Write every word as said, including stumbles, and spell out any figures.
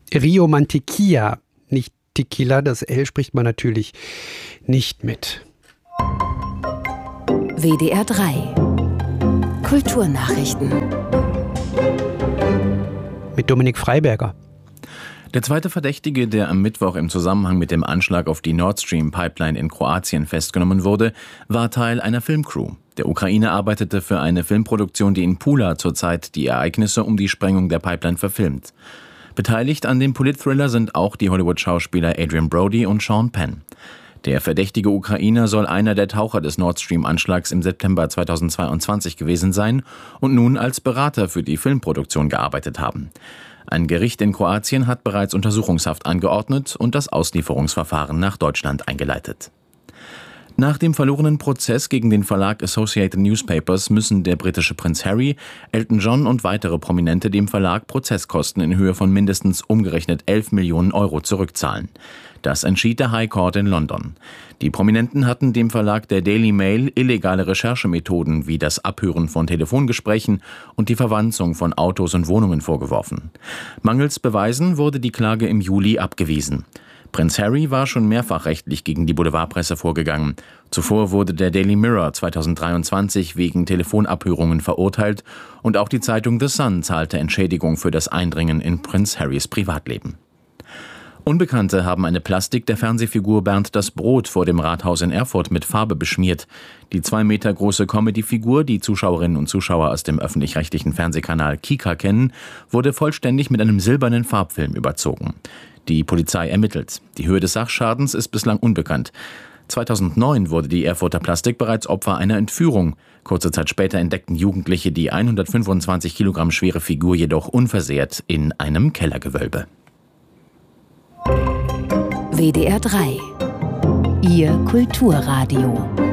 Rio Mantequilla, nicht Tequila, das L spricht man natürlich nicht mit. W D R drei Kulturnachrichten mit Dominik Freiberger. Der zweite Verdächtige, der am Mittwoch im Zusammenhang mit dem Anschlag auf die Nord Stream Pipeline in Kroatien festgenommen wurde, war Teil einer Filmcrew. Der Ukrainer arbeitete für eine Filmproduktion, die in Pula zurzeit die Ereignisse um die Sprengung der Pipeline verfilmt. Beteiligt an dem Politthriller sind auch die Hollywood-Schauspieler Adrian Brody und Sean Penn. Der verdächtige Ukrainer soll einer der Taucher des Nord Stream-Anschlags im September zweitausendzweiundzwanzig gewesen sein und nun als Berater für die Filmproduktion gearbeitet haben. Ein Gericht in Kroatien hat bereits Untersuchungshaft angeordnet und das Auslieferungsverfahren nach Deutschland eingeleitet. Nach dem verlorenen Prozess gegen den Verlag Associated Newspapers müssen der britische Prinz Harry, Elton John und weitere Prominente dem Verlag Prozesskosten in Höhe von mindestens umgerechnet elf Millionen Euro zurückzahlen. Das entschied der High Court in London. Die Prominenten hatten dem Verlag der Daily Mail illegale Recherchemethoden wie das Abhören von Telefongesprächen und die Verwanzung von Autos und Wohnungen vorgeworfen. Mangels Beweisen wurde die Klage im Juli abgewiesen. Prinz Harry war schon mehrfach rechtlich gegen die Boulevardpresse vorgegangen. Zuvor wurde der Daily Mirror zweitausenddreiundzwanzig wegen Telefonabhörungen verurteilt und auch die Zeitung The Sun zahlte Entschädigung für das Eindringen in Prinz Harrys Privatleben. Unbekannte haben eine Plastik der Fernsehfigur Bernd das Brot vor dem Rathaus in Erfurt mit Farbe beschmiert. Die zwei Meter große Comedy-Figur, die Zuschauerinnen und Zuschauer aus dem öffentlich-rechtlichen Fernsehkanal Kika kennen, wurde vollständig mit einem silbernen Farbfilm überzogen. Die Polizei ermittelt. Die Höhe des Sachschadens ist bislang unbekannt. zweitausendneun wurde die Erfurter Plastik bereits Opfer einer Entführung. Kurze Zeit später entdeckten Jugendliche die hundertfünfundzwanzig Kilogramm schwere Figur jedoch unversehrt in einem Kellergewölbe. W D R drei, Ihr Kulturradio.